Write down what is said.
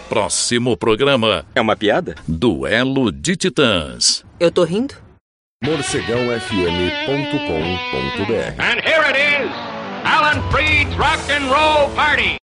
próximo programa. É uma piada? Duelo de Titãs. Eu tô rindo? morcegãofm.com.br. And here it is, Alan Freed's Rock and Roll Party.